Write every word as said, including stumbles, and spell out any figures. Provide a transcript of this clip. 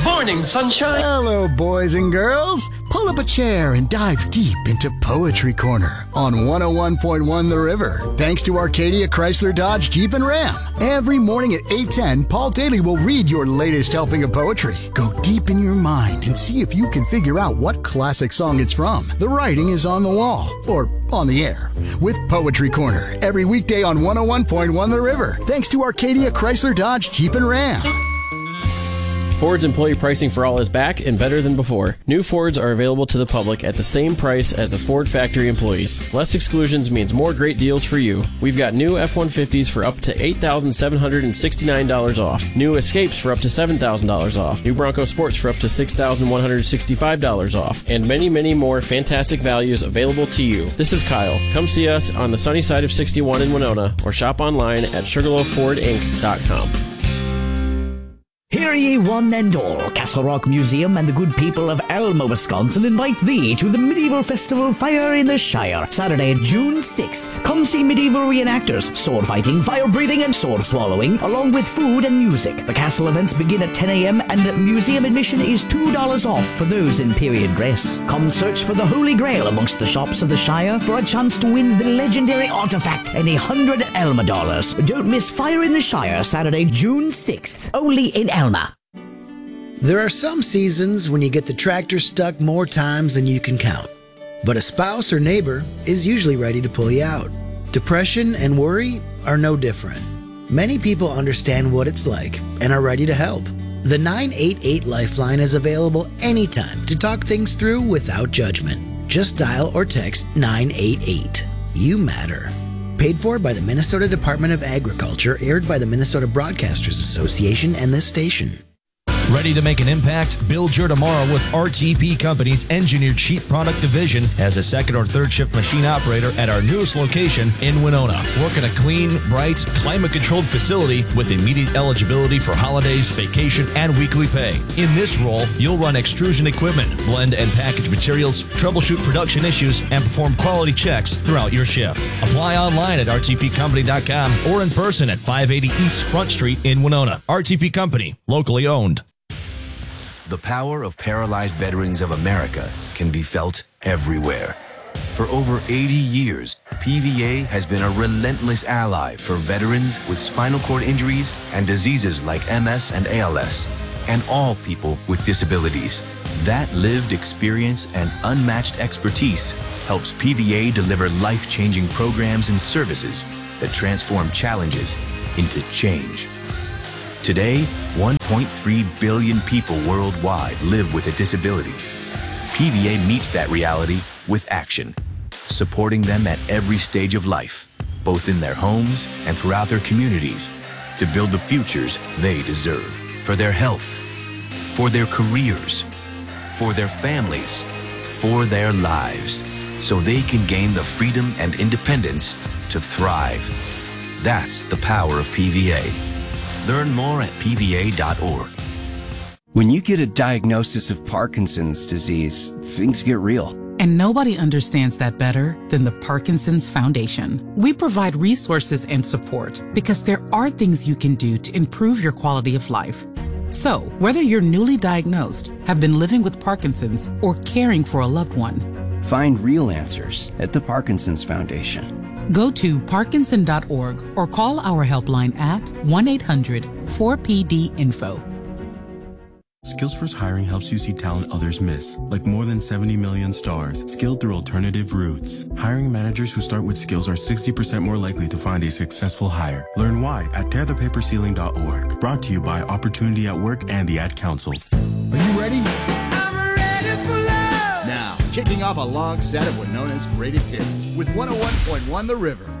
Morning, sunshine. Hello, boys and girls. Pull up a chair and dive deep into Poetry Corner on one oh one point one The River. Thanks to Arcadia Chrysler Dodge Jeep and Ram. Every morning at eight ten, Paul Daly will read your latest helping of poetry. Go deep in your mind and see if you can figure out what classic song it's from. The writing is on the wall, or on the air, with Poetry Corner every weekday on one oh one point one The River. Thanks to Arcadia Chrysler Dodge Jeep and Ram. Ford's employee pricing for all is back and better than before. New Fords are available to the public at the same price as the Ford factory employees. Less exclusions means more great deals for you. We've got new F one fifties for up to eight thousand seven hundred sixty-nine dollars off. New Escapes for up to seven thousand dollars off. New Bronco Sports for up to six thousand one hundred sixty-five dollars off. And many, many more fantastic values available to you. This is Kyle. Come see us on the sunny side of sixty-one in Winona or shop online at sugarloaf ford inc dot com. Hear ye one and all, Castle Rock Museum and the good people of Alma, Wisconsin invite thee to the Medieval Festival Fire in the Shire, Saturday, June sixth. Come see medieval reenactors, sword fighting, fire breathing, and sword swallowing, along with food and music. The castle events begin at ten a.m. and museum admission is two dollars off for those in period dress. Come search for the Holy Grail amongst the shops of the Shire for a chance to win the legendary artifact and a hundred Alma dollars. Don't miss Fire in the Shire, Saturday, June sixth, only in Alma. There are some seasons when you get the tractor stuck more times than you can count, but a spouse or neighbor is usually ready to pull you out. Depression and worry are no different. Many people understand what it's like and are ready to help. The nine eight eight Lifeline is available anytime to talk things through without judgment. Just dial or text nine eight eight. You matter. Paid for by the Minnesota Department of Agriculture, aired by the Minnesota Broadcasters Association and this station. Ready to make an impact? Build your tomorrow with R T P Company's Engineered Sheet Product Division as a second or third shift machine operator at our newest location in Winona. Work in a clean, bright, climate-controlled facility with immediate eligibility for holidays, vacation, and weekly pay. In this role, you'll run extrusion equipment, blend and package materials, troubleshoot production issues, and perform quality checks throughout your shift. Apply online at r t p company dot com or in person at five eighty East Front Street in Winona. R T P Company, locally owned. The power of paralyzed veterans of America can be felt everywhere. For over eighty years, P V A has been a relentless ally for veterans with spinal cord injuries and diseases like M S and A L S, and all people with disabilities. That lived experience and unmatched expertise helps P V A deliver life-changing programs and services that transform challenges into change. Today, one point three billion people worldwide live with a disability. P V A meets that reality with action, supporting them at every stage of life, both in their homes and throughout their communities, to build the futures they deserve. For their health, for their careers, for their families, for their lives, so they can gain the freedom and independence to thrive. That's the power of P V A. Learn more at p v a dot org. When you get a diagnosis of Parkinson's disease, things get real. And nobody understands that better than the Parkinson's Foundation. We provide resources and support because there are things you can do to improve your quality of life. So, whether you're newly diagnosed, have been living with Parkinson's, or caring for a loved one, find real answers at the Parkinson's Foundation. Go to parkinson dot org or call our helpline at one eight hundred four P D info. SkillsFirst Hiring helps you see talent others miss, like more than seventy million stars, skilled through alternative routes. Hiring managers who start with skills are sixty percent more likely to find a successful hire. Learn why at tear the paper ceiling dot org. Brought to you by Opportunity at Work and the Ad Council. Are you ready? I'm ready for love. Now, kicking off a long set of Winona's greatest hits with one oh one point one The River.